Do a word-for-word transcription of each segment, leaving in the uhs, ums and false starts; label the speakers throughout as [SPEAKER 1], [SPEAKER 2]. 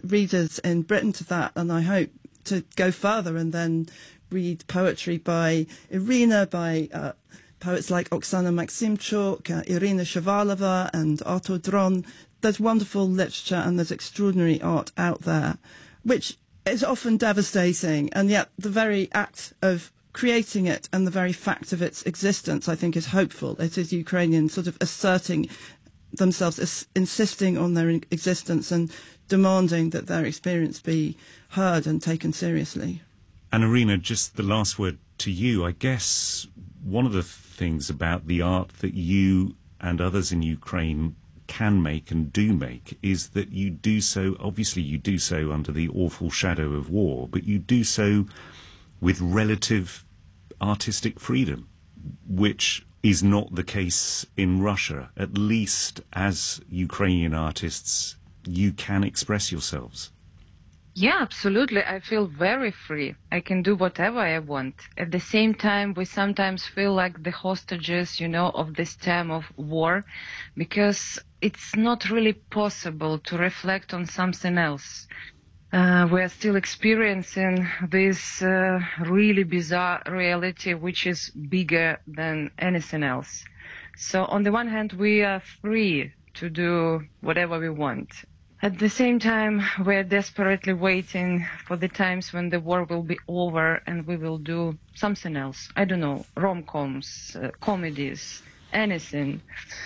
[SPEAKER 1] readers in Britain to that, and I hope to go further and then read poetry by Irina, by uh, poets like Oksana Maximchuk, uh, Irina Shavalova and Artur Dron. There's wonderful literature and there's extraordinary art out there, which is often devastating, and yet the very act of creating it and the very fact of its existence, I think, is hopeful. It is Ukrainians sort of asserting themselves, as, insisting on their existence and demanding that their experience be heard and taken seriously.
[SPEAKER 2] And Irina, just the last word to you. I guess one of the things about the art that you and others in Ukraine can make and do make is that you do so, obviously you do so under the awful shadow of war, but you do so with relative artistic freedom, which is not the case in Russia. At least as Ukrainian artists, you can express yourselves.
[SPEAKER 3] Yeah, absolutely. I feel very free. I can do whatever I want. At the same time, we sometimes feel like the hostages, you know, of this time of war, because it's not really possible to reflect on something else. Uh, we are still experiencing this uh, really bizarre reality, which is bigger than anything else. So on the one hand, we are free to do whatever we want. At the same time, we're desperately waiting for the times when the war will be over and we will do something else. I don't know, rom-coms, uh, comedies, anything.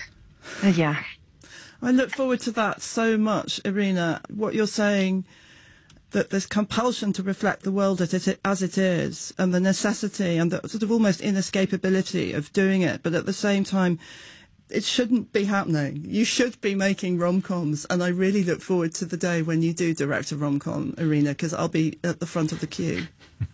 [SPEAKER 3] Uh, yeah.
[SPEAKER 1] I look forward to that so much, Irina. What you're saying, that this compulsion to reflect the world as it, as it is, and the necessity and the sort of almost inescapability of doing it, but at the same time, it shouldn't be happening. You should be making rom-coms, and I really look forward to the day when you do direct a rom-com, Irina, because I'll be at the front of the queue.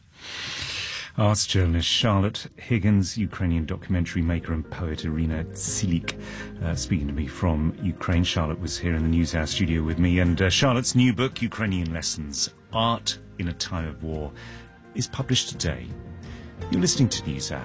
[SPEAKER 2] Arts journalist Charlotte Higgins, Ukrainian documentary maker and poet Irina Tsilik, uh, speaking to me from Ukraine. Charlotte was here in the NewsHour studio with me, and uh, Charlotte's new book, Ukrainian Lessons, Art in a Time of War, is published today. You're listening to NewsHour.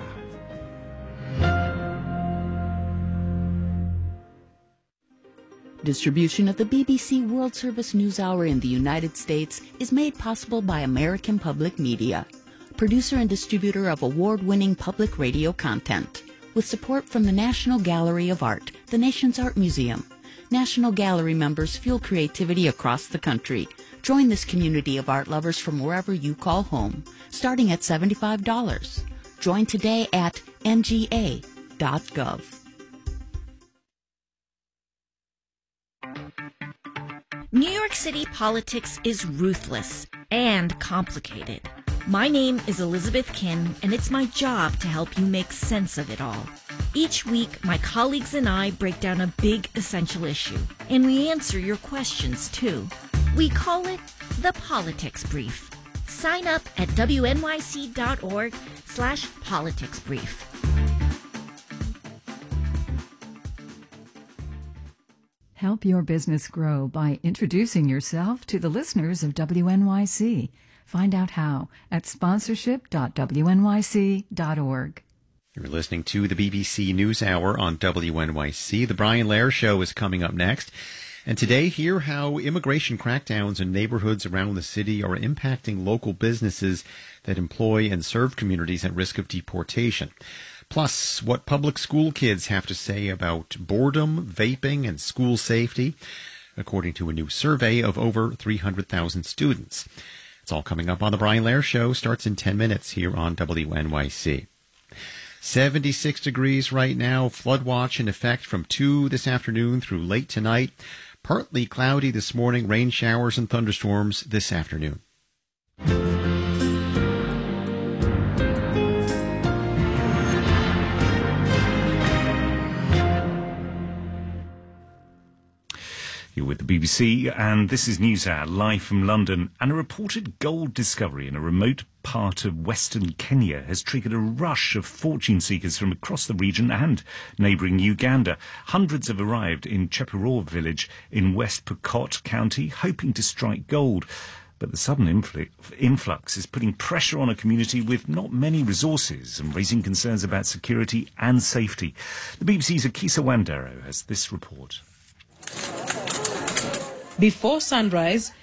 [SPEAKER 4] Distribution of the B B C World Service News Hour in the United States is made possible by American Public Media, producer and distributor of award-winning public radio content, with support from the National Gallery of Art, the nation's art museum. National Gallery members fuel creativity across the country. Join this community of art lovers from wherever you call home, starting at seventy-five dollars. Join today at N G A dot gov.
[SPEAKER 5] New York City politics is ruthless and complicated. My name is Elizabeth Kin, and it's my job to help you make sense of it all. Each week, my colleagues and I break down a big essential issue, and we answer your questions, too. We call it the Politics Brief. Sign up at W N Y C dot org slash politics brief.
[SPEAKER 6] Help your business grow by introducing yourself to the listeners of W N Y C. Find out how at sponsorship dot W N Y C dot org.
[SPEAKER 7] You're listening to the B B C News Hour on W N Y C. The Brian Lehrer Show is coming up next. And today, hear how immigration crackdowns in neighborhoods around the city are impacting local businesses that employ and serve communities at risk of deportation. Plus, what public school kids have to say about boredom, vaping, and school safety, according to a new survey of over three hundred thousand students. It's all coming up on The Brian Lehrer Show. Starts in ten minutes here on W N Y C. seventy-six degrees right now. Flood watch in effect from two this afternoon through late tonight. Partly cloudy this morning. Rain showers and thunderstorms this afternoon.
[SPEAKER 2] You're with the B B C, and this is NewsHour, live from London. And a reported gold discovery in a remote part of western Kenya has triggered a rush of fortune seekers from across the region and neighbouring Uganda. Hundreds have arrived in Chepiror village in West Pokot County, hoping to strike gold. But the sudden infl- influx is putting pressure on a community with not many resources and raising concerns about security and safety. The B B C's Akisa Wandero has this report.
[SPEAKER 8] Before sunrise,